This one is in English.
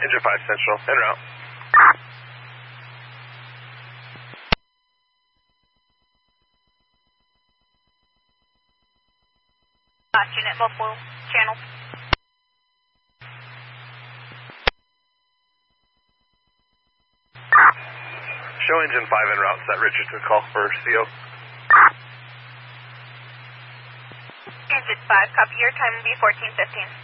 Engine 5 Central, en route. Last unit, multiple channels. Show engine 5 en route, set Richard to call for CO. Engine 5, copy, your time will be 14:15.